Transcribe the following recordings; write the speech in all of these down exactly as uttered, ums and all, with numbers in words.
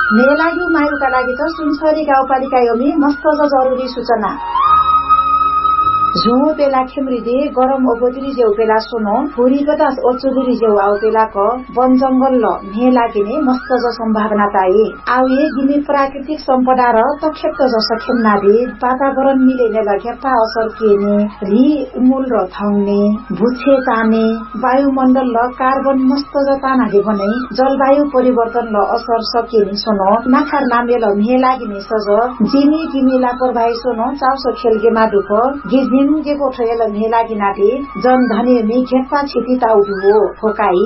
मेलागी मायुका लागि त सुनसरी गाउँपालिका योमी मस्त जरुरी सूचना झो बेला खेमरिदे गरम ओगोदरी जेउ बेला सुनो फुरी गदास ओचुदरी जेउ आउ बेला क वन जंगल ल मे लागिने मस्त ज सम्भावना ताई आउए गिने प्राकृतिक सम्पदा र तखेप्त ज सखेमना दे वातावरण मिलेने लगेता असर केने रि मूल र थाउने भुछे ताने वायुमण्डल ल कार्बन मस्त ज ताना दे बनै जलवायु परिवर्तन ल असर सकेनी सुनो नाखार नामे ल मे लागिने सज जिमी गिमी लापरवाही सुनो चाउसो खेलगे मादुख गिज के कोठेल मेला गिनाटे जन धने मे खेप्पा छिटी ताउदु हो फोकाई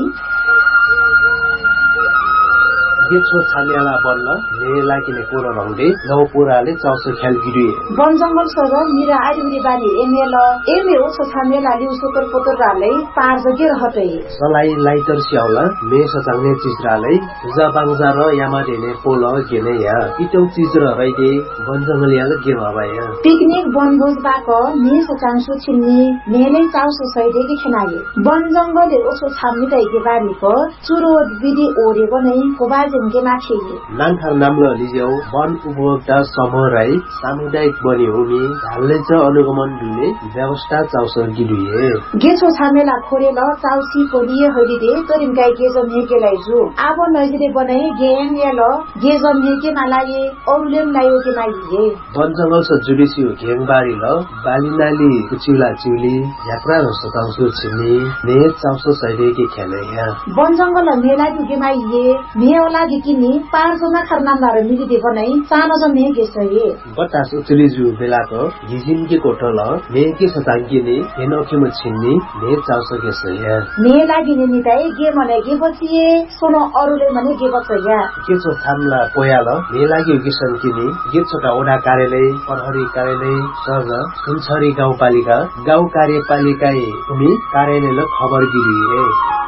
गेछो छानेला बल्ल मेला किने कोर रंगले नौ पुराले चाउसो खेल गिरी वन जंगल सज मिरा आइबरी बानी एमेल एमे ओछो छानेला लिउ सोतर पोतर राले पार जगे रहते सलाई लाइटर स्याउला मे सचांगने चिजराले जबांजा र यामा देने पोल गेने या इटौ चिज र रैदे वन जंगल याले के भबाया पिकनिक वनभोज बाक मे सचांसु छिन्नी मेलै चाउसो सैदे के खनाले वन जंगलले ओछो छाम्नी दैके बारीको चुरो विधि ओरे बनै कोबाज नाङथार नाम्लो लिज्यौ वन उपभोक्ता समूह राई सामुदायिक बनी हुमी ढाल्ले च अनुगमन दुले व्यवस्था चाउसर गिडुए गेछो छामेला खोरेल चाउसी कोलिए हरिदे तरिम गाई गेजम हेकेलाई जु आबो नजिरे बनै गेम याल गेजम हेके नालाये औलेम लायो के नाइए वन जंगल स जुडिसी घेङबारी ल बालिनाली कुचिला चिउली यात्रा र सताउसु छिनी ने चाउसो सैदे के खेले या वन जंगल मेला दुगे माइए मेला किनी पाँच जना खरनामदार मिलिदे बनै चानो ज मे गेसए बतास उचली जु बेलाको घिजिम के कोठल मे के सतांगिने हेनोखे म छिन्नी मे चाउसो गेसए मे लागिने निताई गे मने गे बचिए सोनो अरुले मने गे बचया के छ थामला पोयाल मे लागि किसन किनी गे छोटा ओडा कार्यालय प्रहरी कार्यालय सर्ग सुनसरी गाउँपालिका गाउँ कार्यपालिका उमी कार्यालय ल खबर गिरिए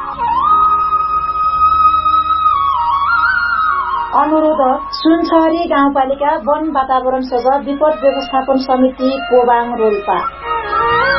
अनुरोध सुनसरी गाउँपालिका वन वातावरण सज विपद व्यवस्थापन समिति कोबाङ रोल्पा।